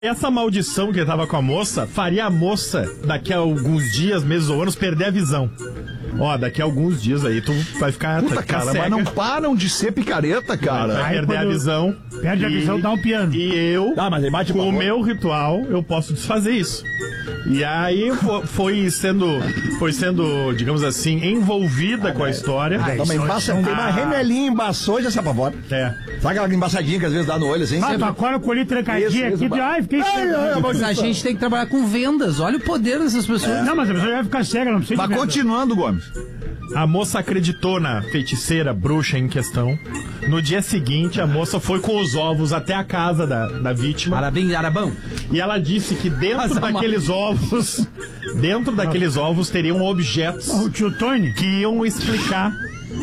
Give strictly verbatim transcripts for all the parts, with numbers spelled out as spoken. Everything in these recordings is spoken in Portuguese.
Essa maldição que ele tava com a moça faria a moça, daqui a alguns dias, meses ou anos, perder a visão. Ó, daqui a alguns dias aí tu vai ficar... Puta, tá, cara, cega, mas não param de ser picareta, cara. vai perder a visão. Perde e, a visão, dá um piano. E eu, ah, mas ele bate com o meu ritual, eu posso desfazer isso. E aí foi sendo, foi sendo, digamos assim, envolvida ah, com a história. Ah, toma, embaça, tem uma remelinha, embaçou e já se apavora. É. Sabe aquela embaçadinha que às vezes dá no olho, assim? Ah, tu agora eu colhi trancadinha aqui, de, ai, fiquei cego. Mas a gente tem que trabalhar com vendas, olha o poder dessas pessoas. É. Não, mas a pessoa vai ficar cega, não precisa. Mas continuando, Gomes. A moça acreditou na feiticeira bruxa em questão. No dia seguinte, a moça foi com os ovos até a casa da, da vítima. Parabéns, Arabão. E ela disse que dentro daqueles ovos, dentro daqueles ovos teriam objetos o tio Tony que iam explicar.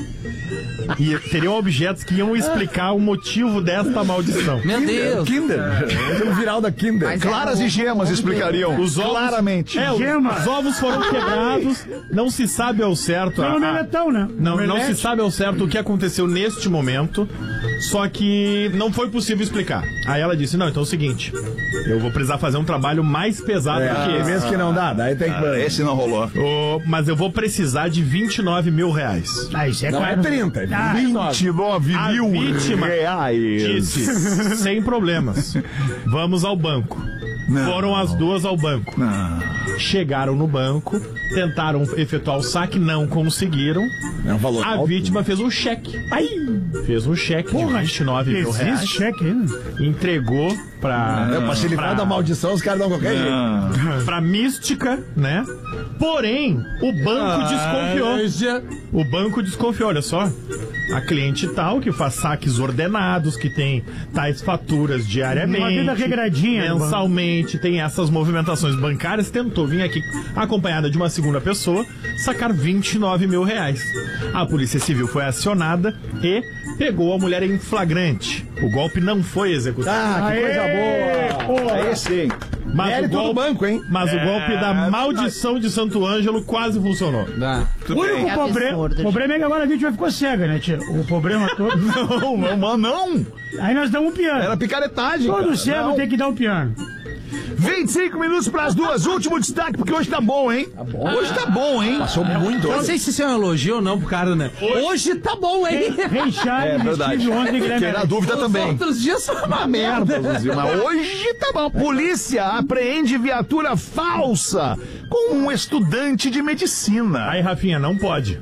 E teriam objetos que iam explicar o motivo desta maldição. Meu Deus. Kinder. O viral da Kinder. Mas Claras é, e gemas explicariam. Os ovos, claramente. É, os, os ovos foram quebrados. Não se sabe ao certo. Não, a, a, né? não, não se sabe ao certo o que aconteceu neste momento. Só que não foi possível explicar. Aí ela disse, não, então é o seguinte, eu vou precisar fazer um trabalho mais pesado é, do que esse. Mesmo que não dá, daí tem que... Ah, esse não rolou. Oh, mas eu vou precisar de vinte e nove mil reais. Ah, isso é não claro. é trinta, é ah, vinte e nove mil reais. Disse, sem problemas. Vamos ao banco. Não. Foram as duas ao banco. Não. Chegaram no banco, tentaram efetuar o saque, não conseguiram. É um valor a alto. vítima fez um cheque. Ai, fez um cheque Porra, de vinte e nove mil reais. Cheque ainda. Entregou pra... É, pra se livrar da maldição, os caras dão qualquer jeito. Pra mística, né? Porém, o banco ah, desconfiou. Já... O banco desconfiou, olha só. A cliente tal, que faz saques ordenados, que tem tais faturas diariamente. Uma vida regradinha. Mensalmente, tem essas movimentações bancárias, tentou vir aqui acompanhada de uma segunda pessoa, sacar vinte e nove mil reais. A Polícia Civil foi acionada e pegou a mulher em flagrante. O golpe não foi executado. Ah, que Aê, coisa boa! Aí sim. Mas Mérito o golpe, do banco, hein? Mas é, o golpe da maldição de Santo Ângelo quase funcionou. Ah. O único problema, o problema é que agora a vítima ficou cega, né, tia? O problema todo... não, não, não! Aí nós damos um piano. Era picaretagem, Todo cara. cego não. tem que dar um piano. vinte e cinco minutos pras duas, último destaque, porque hoje tá bom, hein? Tá bom. Hoje tá bom, hein? Passou muito. Não sei se isso é um elogio ou não pro cara, né? Hoje, hoje tá bom, hein? Rei Charles, é verdade. Ontem, Fiquei na dúvida Os também. outros dias são uma merda. Mas hoje tá bom. Polícia apreende viatura falsa com um estudante de medicina. Aí, Rafinha, não pode.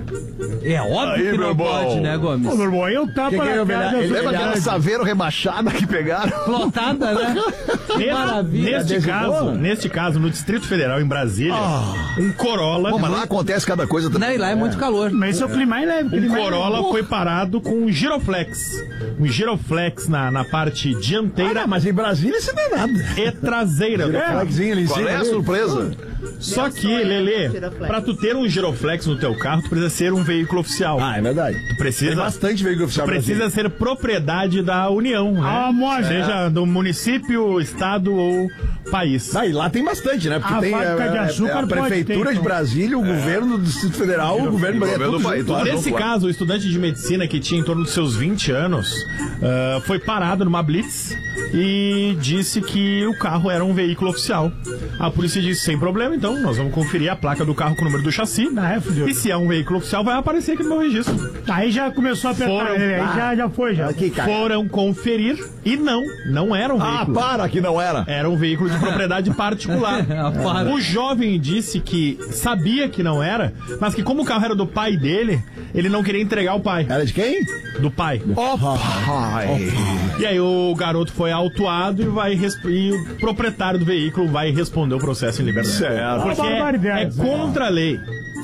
É óbvio Aí, que não bom. pode, né, Gomes? Ô, meu irmão, eu tava que que na casa... Ele lembra aquela saveiro rebaixada que pegaram? Plotada, né? Maravilha. Neste caso, neste caso, no Distrito Federal, em Brasília, oh. um Corolla... Pô, mas lá acontece cada coisa também. Não, e lá é, é muito calor. Mas esse é o clima mais leve. Um Corolla leve. Foi parado com um giroflex. Um giroflex na, na parte dianteira. Ah, mas em Brasília isso não é nada. E traseira. Giroflexinho ali em cima. Qual é a surpresa? Só que, Lelê, pra tu ter um giroflex no teu carro, tu precisa ser um veículo oficial. Ah, é verdade. Tu precisa, Tem bastante veículo oficial. Tu precisa ser propriedade da União, né? Ah, moja. Seja do município, estado ou país. Ah, e lá tem bastante, né? Porque a tem é, de açúcar é, a Prefeitura ter, de Brasília, o é. governo do Distrito Federal, o governo, o governo do país. Nesse caso, o estudante de medicina que tinha em torno dos seus vinte anos uh, foi parado numa blitz e disse que o carro era um veículo oficial. A polícia disse, sem problema, então nós vamos conferir a placa do carro com o número do chassi. Ah, é, e se é um veículo oficial, vai aparecer aqui no meu registro. Aí já começou a apertar, Foram, aí ah, já, já foi, já. Aqui, Foram conferir e não, não era um veículo. Ah, para que não era. Era um veículo de propriedade particular. É. O jovem disse que sabia que não era, mas que como o carro era do pai dele, ele não queria entregar o pai. Era de quem? Do pai. Oh, pai. E aí o garoto foi autuado e, vai e o proprietário do veículo vai responder o processo em liberdade. Certo. Porque é, é contra a lei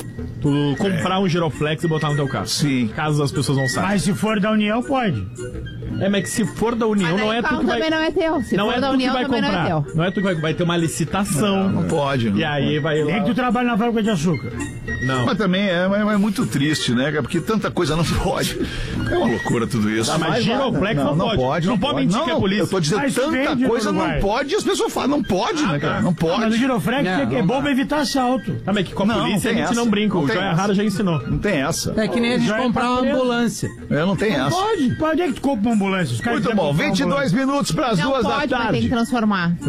tu comprar um giroflex e botar no teu carro. Sim. Caso as pessoas não saibam. Mas se for da União, pode. É, mas que se for da União, não é tu que vai... também não é teu. Se não for é da tu União, que vai também comprar. não é teu. Não é tu que vai... Vai ter uma licitação. Não, não pode. Não e aí vai lá... Nem que tu trabalha na fábrica de açúcar. Não. Mas também é, é, é muito triste, né? Porque tanta coisa não pode. É uma loucura tudo isso. Ah, mas giroflex não, não, não pode. pode. Não, Não pode pode mentir não, que é polícia. Eu tô dizendo Mas tanta vende coisa no não Uruguai. pode e as pessoas falam, não pode, Ah, né, cara? tá. Não pode. Mas o giroflex Não, é, não é bom dá. pra evitar assalto. Ah, mas que com a Não, polícia a não gente tem não essa. brinca. Não O tem Joia essa. Rara já ensinou. Não tem essa. É que nem a gente Já é comprar uma pra preso. ambulância. É, não tem Não essa. pode. Pra onde é que tu compra uma ambulância? ambulância. Os caras Muito bom, quiserem comprar uma vinte e dois ambulância. minutos para as Não duas pode, da vai ter que tarde. transformar.